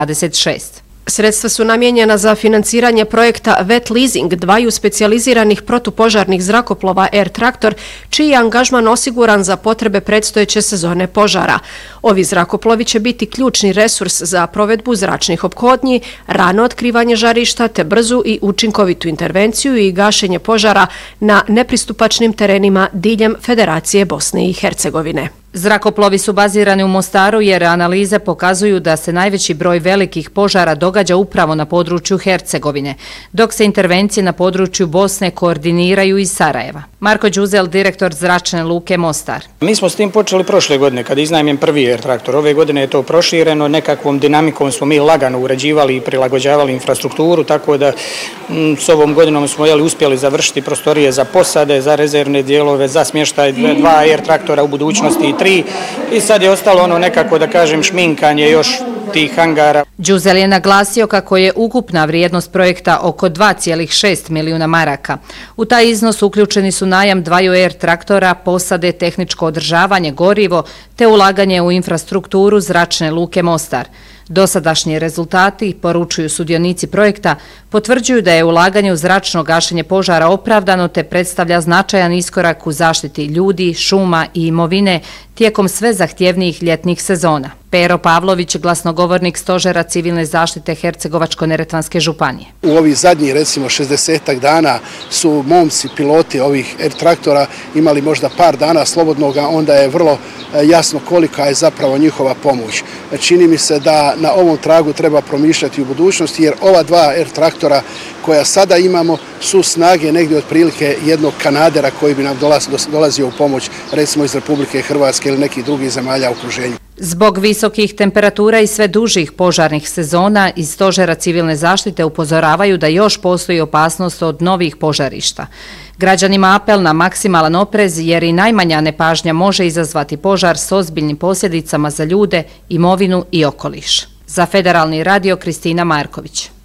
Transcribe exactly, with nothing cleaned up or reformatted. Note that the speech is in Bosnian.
dvadeset šest. Sredstva su namijenjena za financiranje projekta Wet Leasing dvaju specijaliziranih protupožarnih zrakoplova Air Traktor, čiji je angažman osiguran za potrebe predstojeće sezone požara. Ovi zrakoplovi će biti ključni resurs za provedbu zračnih ophodnji, rano otkrivanje žarišta te brzu i učinkovitu intervenciju i gašenje požara na nepristupačnim terenima diljem Federacije Bosne i Hercegovine. Zrakoplovi su bazirani u Mostaru jer analize pokazuju da se najveći broj velikih požara događa upravo na području Hercegovine, dok se intervencije na području Bosne koordiniraju iz Sarajeva. Marko Đuzel, direktor Zračne luke Mostar. Mi smo s tim počeli prošle godine kad iznajmim prvi Air Traktor. Ove godine je to prošireno, nekakvom dinamikom smo mi lagano uređivali i prilagođavali infrastrukturu, tako da m, s ovom godinom smo jeli, uspjeli završiti prostorije za posade, za rezervne dijelove, za smještaj dva Air Traktora u budućnosti i tri. I sad je ostalo ono nekako da kažem šminkanje još tih hangara. Đuzel je naglasio kako je ukupna vrijednost projekta oko dva zarez šest milijuna maraka. U taj iznos uključeni su najam dvaju Air Traktora, posade, tehničko održavanje, gorivo te ulaganje u infrastrukturu Zračne luke Mostar. Dosadašnji rezultati, poručuju sudionici projekta, potvrđuju da je ulaganje u zračno gašenje požara opravdano te predstavlja značajan iskorak u zaštiti ljudi, šuma i imovine tijekom sve zahtjevnijih ljetnih sezona. Pero Pavlović, glasnogovornik Stožera civilne zaštite Hercegovačko-Neretvanske županije. U ovih zadnjih, recimo, šezdesetak dana su momci, piloti ovih Air Traktora imali možda par dana slobodnoga, onda je vrlo jasno kolika je zapravo njihova pomoć. Čini mi se da na ovom tragu treba promišljati u budućnosti, jer ova dva Air Traktora koja sada imamo su snage negdje otprilike jednog Kanadera koji bi nam dolazio u pomoć, recimo iz Republike Hrvatske ili nekih drugih zemalja u okruženju. Zbog visokih temperatura i sve dužih požarnih sezona iz Stožera civilne zaštite upozoravaju da još postoji opasnost od novih požarišta. Građanima apel na maksimalan oprez jer i najmanja nepažnja može izazvati požar s ozbiljnim posljedicama za ljude, imovinu i okoliš. Za Federalni radio Kristina Marković.